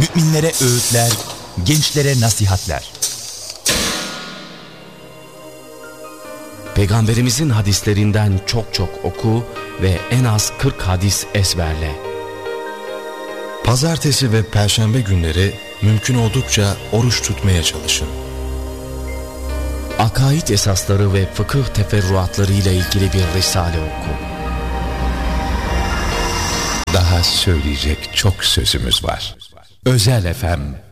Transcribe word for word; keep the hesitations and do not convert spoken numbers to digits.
müminlere öğütler, gençlere nasihatler. Peygamberimizin hadislerinden çok çok oku ve en az kırk hadis ezberle. Pazartesi ve Perşembe günleri mümkün oldukça oruç tutmaya çalışın. Akaid esasları ve fıkıh teferruatları ile ilgili bir risale oku. Daha söyleyecek çok sözümüz var. Özel F M